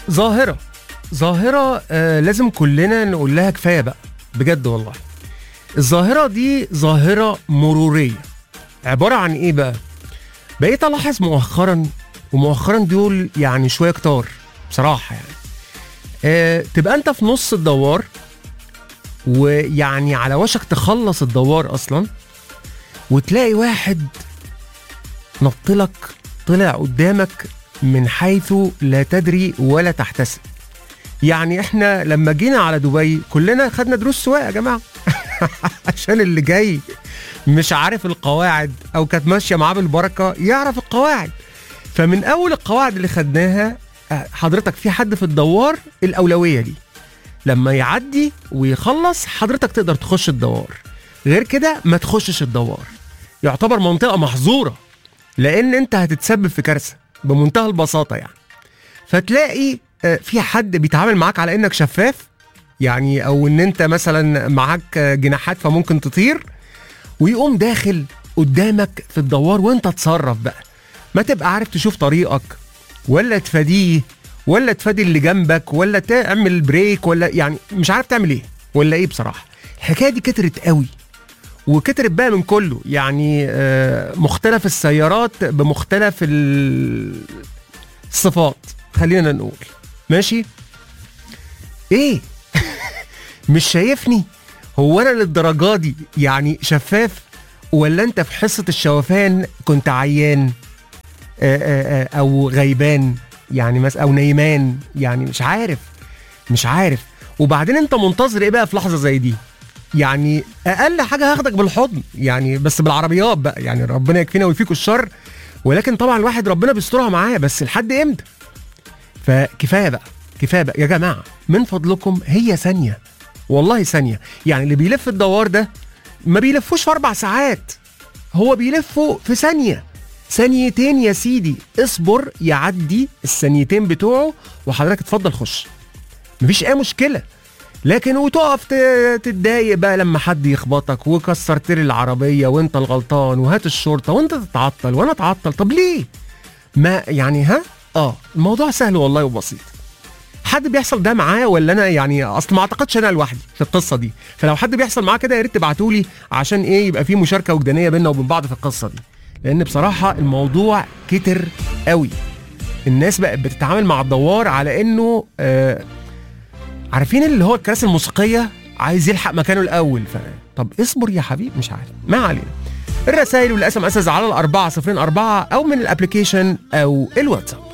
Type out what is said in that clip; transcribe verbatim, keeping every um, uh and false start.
ظاهرة ظاهرة آه لازم كلنا نقول لها كفاية بقى، بجد والله. الظاهرة دي ظاهرة مرورية، عبارة عن ايه بقى؟ بقيت الاحظ مؤخرا، ومؤخرا دول يعني شوية كتار بصراحة يعني. آه تبقى انت في نص الدوار، ويعني على وشك تخلص الدوار اصلا، وتلاقي واحد نطلك طلع قدامك من حيث لا تدري ولا تحتسب. يعني احنا لما جينا على دبي كلنا خدنا دروس سواقه يا جماعه عشان اللي جاي مش عارف القواعد او كانت ماشيه معاه بالبركه يعرف القواعد. فمن اول القواعد اللي خدناها، حضرتك في حد في الدوار الاولويه دي، لما يعدي ويخلص حضرتك تقدر تخش الدوار، غير كده ما تخشش الدوار. يعتبر منطقه محظوره، لان انت هتتسبب في كارثه بمنتهى البساطه يعني. فتلاقي في حد بيتعامل معاك على انك شفاف يعني، او ان انت مثلا معاك جناحات فممكن تطير، ويقوم داخل قدامك في الدوار وانت تصرف بقى، ما تبقى عارف تشوف طريقك ولا تفاديه ولا تفادي اللي جنبك ولا تعمل بريك، ولا يعني مش عارف تعمل ايه ولا ايه. بصراحه الحكايه دي كترت قوي، وكترت بقى من كله يعني، مختلف السيارات بمختلف الصفات خلينا نقول ماشي. ايه مش شايفني؟ هو انا للدرجه دي يعني شفاف؟ ولا انت في حصه الشوفان كنت عيان آآ آآ او غيبان يعني مثلا، او نيمان يعني، مش عارف مش عارف وبعدين انت منتظر ايه بقى في لحظه زي دي؟ يعني اقل حاجه هاخدك بالحضن يعني، بس بالعربيات بقى يعني، ربنا يكفينا ويفيكوا الشر. ولكن طبعا الواحد ربنا بيسترها معاه، بس لحد امتى؟ فكفايه بقى كفايه بقى يا جماعه من فضلكم. هي ثانيه والله ثانيه يعني. اللي بيلف الدوار ده ما بيلفوش في اربع ساعات، هو بيلفوا في ثانيه ثانيتين يا سيدي. اصبر يعدي الثانيتين بتوعه وحضرتك اتفضل خش، مفيش اي مشكله. لكن وتقف تتضايق بقى لما حد يخبطك وكسرت لي العربيه وانت الغلطان، وهات الشرطه وانت تتعطل وانا اتعطل. طب ليه؟ ما يعني ها اه الموضوع سهل والله وبسيط. حد بيحصل ده معاه ولا انا يعني؟ اصل ما اعتقدش انا لوحدي في القصه دي. فلو حد بيحصل معاه كده يا ريت تبعتوا لي، عشان ايه يبقى في مشاركه وجدانيه بيننا وبين بعض في القصه دي. لان بصراحه الموضوع كتر قوي. الناس بقت بتتعامل مع الدوار على انه آه عارفين اللي هو الكراسي الموسيقيه، عايز يلحق مكانه الاول. ف طب اصبر يا حبيبي، مش عارف. ما علينا. الرسائل والاس ام اس على الأربعة صفرين أربعة او من الابلكيشن او الواتساب.